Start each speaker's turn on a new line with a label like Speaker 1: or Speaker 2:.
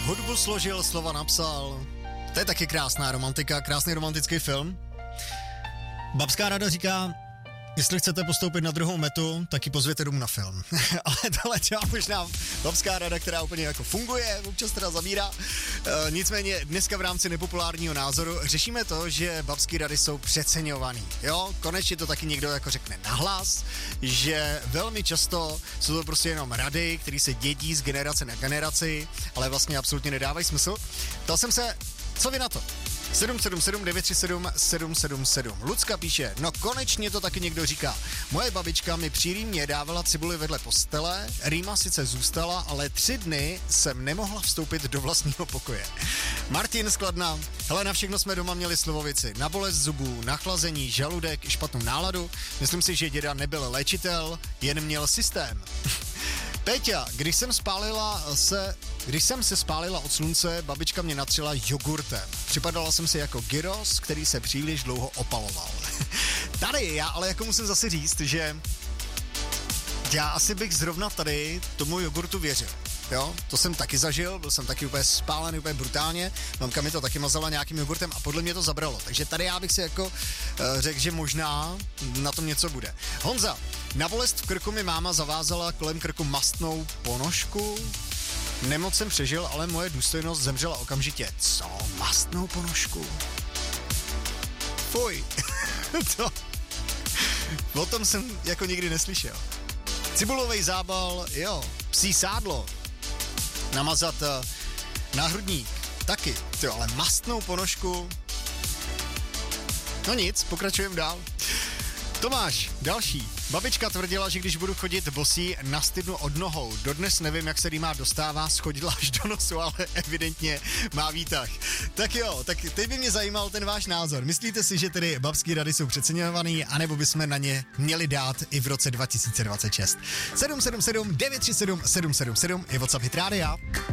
Speaker 1: hudbu složil, slova napsal. To je taky krásná romantika, krásný romantický film. Babská rada říká, jestli chcete postoupit na druhou metu, tak ji pozvěte domů na film. Ale tohle je možná babská rada, která úplně jako funguje, občas teda zavírá. Nicméně dneska v rámci nepopulárního názoru řešíme to, že babský rady jsou přeceňovaný. Jo, konečně to taky někdo jako řekne nahlas, že velmi často jsou to prostě jenom rady, které se dědí z generace na generaci, ale vlastně absolutně nedávají smysl. Ptal jsem se, co vy na to? 777 937 777. Lucka píše, no konečně to taky někdo říká. Moje babička mi při rýmě dávala cibuli vedle postele, rýma sice zůstala, ale 3 dny jsem nemohla vstoupit do vlastního pokoje. Martin z Kladna, hele, na všechno jsme doma měli slovovici. Na bolest zubů, na chlazení, žaludek, špatnou náladu. Myslím si, že děda nebyl léčitel, jen měl systém. Péťa, když jsem se spálila od slunce, babička mě natřela jogurtem. Připadala jsem si jako gyros, který se příliš dlouho opaloval. Tady já ale jako musím zase říct, že já asi bych zrovna tady tomu jogurtu věřil. Jo, to jsem taky zažil, byl jsem taky úplně spálený, úplně brutálně. Mamka mi to taky mazala nějakým jogurtem a podle mě to zabralo. Takže tady já bych si jako řekl, že možná na tom něco bude. Honza, na bolest v krku mi máma zavázala kolem krku mastnou ponožku. Nemoc jsem přežil, ale moje důstojnost zemřela okamžitě. Co? Mastnou ponožku? Fuj. O tom jsem jako nikdy neslyšel. Cibulovej zábal, jo. Psí sádlo. Namazat náhrudník. Taky. Tyjo, ale mastnou ponožku. No nic, pokračujeme dál. Tomáš, další. Babička tvrdila, že když budu chodit bosí, nastydnu od nohou. Dodnes nevím, jak se rýma dostává, schodila až do nosu, ale evidentně má výtah. Tak jo, tak teď by mě zajímal ten váš názor. Myslíte si, že tedy babský rady jsou přeceňovaný, anebo bychom na ně měli dát i v roce 2026? 777 937 777 je WhatsApp Hit Rádia.